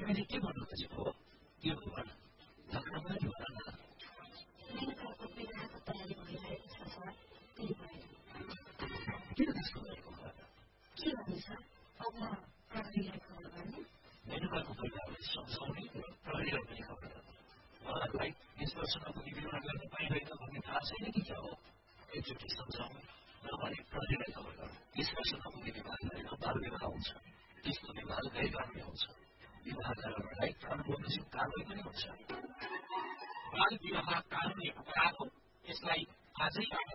तिमीले के भन्नु खोजेको हो के हो भन धक्रामारी भन न किन त्यस्तो गरेको भन के भन्दैछ अब प्रहरीलाई खबर गर्ने मेनुकाको परिवारलाई सम्झाउने प्रहरीलाई पनि खबर गर्ने उहाँहरूलाई यस वर्ष नपुगी विवाह गर्न पाइरहेन भन्ने थाहा छैन कि क्या हो एकचोटि सम्झाउनु नभने प्रहरीलाई खबर गर्नु यस वर्ष नपुगी विवाह गरेर बाल विवाह हुन्छ त्यस्तो विवाह गैरकानुनी हुन्छ विवाह गराउनलाई कानुन कारवाही पनि हुन्छ बाल विवाह कानुनी अपराध हो यसलाई आजैबाट